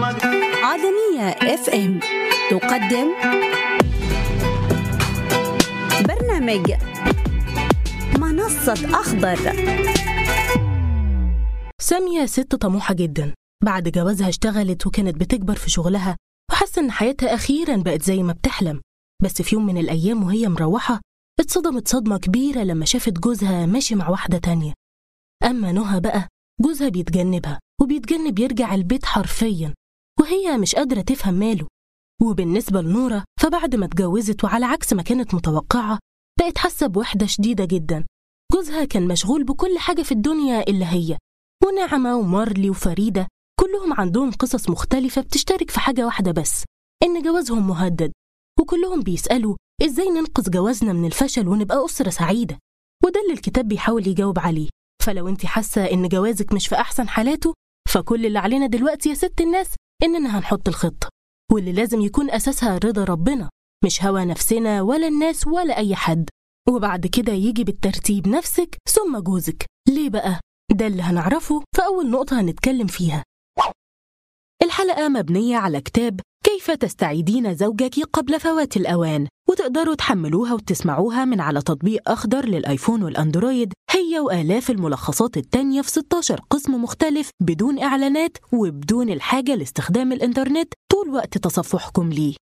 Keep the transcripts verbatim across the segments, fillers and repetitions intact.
عدنية اف ام تقدم برنامج منصة أخضر. سامية ست طموحة جدا. بعد جوازها اشتغلت وكانت بتكبر في شغلها وحاسة إن حياتها أخيرا بقت زي ما بتحلم. بس في يوم من الأيام وهي مروحة اتصدمت صدمة كبيرة لما شافت جوزها ماشي مع واحدة تانية. أما نهى بقى جوزها بيتجنبها وبيتجنب يرجع البيت حرفيا، وهي مش قادرة تفهم ماله. وبالنسبة لنورة فبعد ما اتجوزت وعلى عكس ما كانت متوقعة بقت حاسة بوحدة شديدة جدا. جوزها كان مشغول بكل حاجة في الدنيا إلا هي، ونعمة ومارلي وفريدة كلهم عندهم قصص مختلفة بتشترك في حاجة واحدة بس، إن جوازهم مهدد. وكلهم بيسألوا إزاي ننقذ جوازنا من الفشل ونبقى أسرة سعيدة، وده اللي الكتاب بيحاول يجاوب عليه. فلو انت حاسة إن جوازك مش في أحسن حالاته، فكل اللي علينا دلوقتي يا ست الناس إننا هنحط الخطة، واللي لازم يكون أساسها رضا ربنا، مش هوى نفسنا ولا الناس ولا أي حد. وبعد كده يجي بالترتيب نفسك ثم جوزك. ليه بقى؟ ده اللي هنعرفه في أول نقطة هنتكلم فيها. الحلقة مبنية على كتاب كيف تستعيدين زوجك قبل فوات الأوان، وتقدروا تحملوها وتسمعوها من على تطبيق أخضر للآيفون والأندرويد، هي وآلاف الملخصات التانية في ستاشر قسم مختلف بدون إعلانات وبدون الحاجة لاستخدام الإنترنت طول وقت تصفحكم ليه.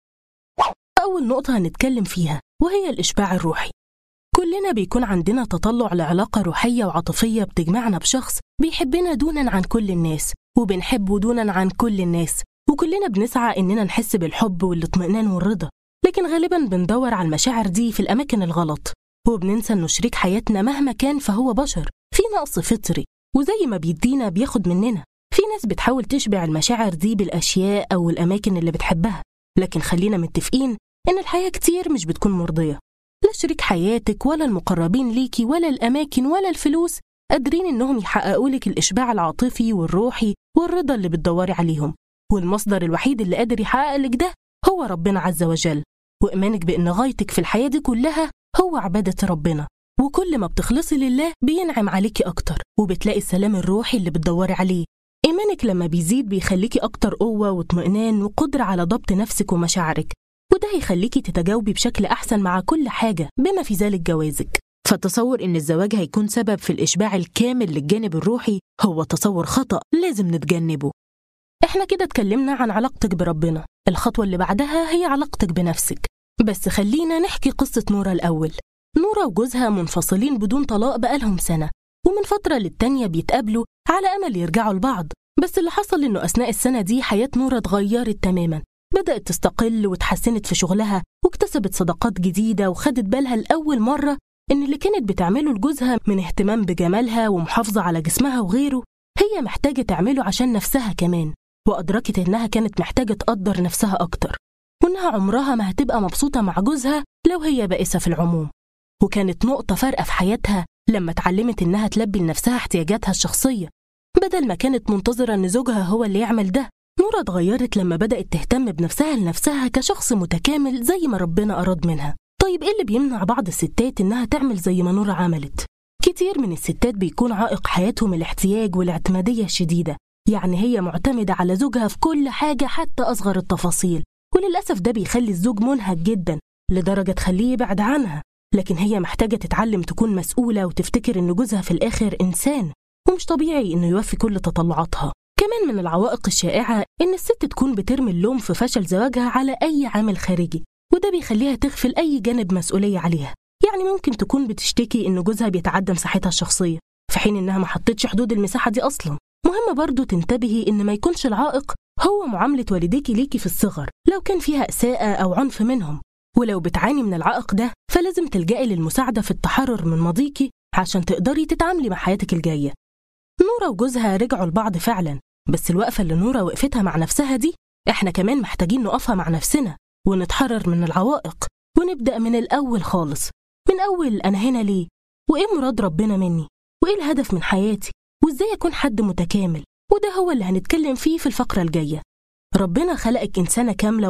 أول نقطة هنتكلم فيها وهي الإشباع الروحي. كلنا بيكون عندنا تطلع لعلاقة روحية وعاطفية بتجمعنا بشخص بيحبنا دونا عن كل الناس، وبنحبه دونا عن كل الناس، وكلنا بنسعى إننا نحس بالحب والاطمئنان والرضا. لكن غالباً بندور على المشاعر دي في الأماكن الغلط، وبننسى إنه شريك حياتنا مهما كان فهو بشر في نقص فطري، وزي ما بيدينا بياخد مننا. في ناس بتحاول تشبع المشاعر دي بالأشياء أو الأماكن اللي بتحبها، لكن خلينا متفقين إن الحياة كتير مش بتكون مرضية. لا شريك حياتك ولا المقربين ليكي ولا الأماكن ولا الفلوس قادرين إنهم يحققوا لك الإشباع العاطفي والروحي والرضا اللي بتدوري عليهم. والمصدر الوحيد اللي قادر يحقق لك ده هو ربنا عز وجل، وإيمانك بأن غايتك في الحياة دي كلها هو عبادة ربنا. وكل ما بتخلصي لله بينعم عليكي أكتر وبتلاقي السلام الروحي اللي بتدوري عليه. إيمانك لما بيزيد بيخليكي أكتر قوة واطمئنان وقدرة على ضبط نفسك ومشاعرك، وده هيخليكي تتجاوبي بشكل أحسن مع كل حاجة بما في ذلك جوازك. فالتصور إن الزواج هيكون سبب في الإشباع الكامل للجانب الروحي هو تصور خطأ لازم نتجنبه. إحنا كده اتكلمنا عن علاقتك بربنا، الخطوة اللي بعدها هي علاقتك بنفسك. بس خلينا نحكي قصة نورة الأول. نورة وجوزها منفصلين بدون طلاق بقالهم سنة، ومن فترة للتانية بيتقابلوا على أمل يرجعوا لبعض. بس اللي حصل إنه أثناء السنة دي حياة نورة اتغيرت تماماً، بدأت تستقل وتحسنت في شغلها واكتسبت صداقات جديدة، وخدت بالها لأول مرة إن اللي كانت بتعمله لجوزها من اهتمام بجمالها ومحافظة على جسمها وغيره هي محتاجة تعمله عشان نفسها كمان. وأدركت إنها كانت محتاجة تقدر نفسها أكتر، وإنها عمرها ما هتبقى مبسوطة مع جوزها لو هي بائسة في العموم. وكانت نقطة فارقة في حياتها لما اتعلمت إنها تلبي لنفسها احتياجاتها الشخصية بدل ما كانت منتظرة إن زوجها هو اللي يعمل ده. نورة اتغيرت لما بدأت تهتم بنفسها لنفسها كشخص متكامل زي ما ربنا أراد منها. طيب إيه اللي بيمنع بعض الستات إنها تعمل زي ما نورة عملت؟ كتير من الستات بيكون عائق حياتهم الاحتياج والاعتمادية الشديدة، يعني هي معتمدة على زوجها في كل حاجة حتى أصغر التفاصيل، وللأسف ده بيخلي الزوج منهك جدا لدرجة تخليه يبعد عنها. لكن هي محتاجة تتعلم تكون مسؤولة وتفتكر إن جوزها في الآخر إنسان ومش طبيعي إنه يوفي كل تطلعاتها. كمان من العوائق الشائعة إن الست تكون بترمي اللوم في فشل زواجها على أي عامل خارجي، وده بيخليها تغفل أي جانب مسؤولية عليها. يعني ممكن تكون بتشتكي إن جوزها بيتعدى مساحتها الشخصية في حين إنها ما حطتش حدود المساحة دي أصلاً. مهم برضو تنتبهي إن ما يكونش العائق هو معاملة والديكي ليكي في الصغر لو كان فيها إساءة أو عنف منهم. ولو بتعاني من العائق ده فلازم تلجئي للمساعدة في التحرر من ماضيكي عشان تقدري تتعاملي مع حياتك الجاية. نورة وجوزها رجعوا لبعض فعلا، بس الوقفة اللي نورة وقفتها مع نفسها دي إحنا كمان محتاجين نقفها مع نفسنا ونتحرر من العوائق، ونبدأ من الأول خالص. من أول أنا هنا ليه؟ وإيه مراد ربنا مني؟ وإيه الهدف من حياتي؟ وإزاي أكون حد متكامل؟ وده هو اللي هنتكلم فيه في الفقرة الجاية. ربنا خلقك إنسانة كاملة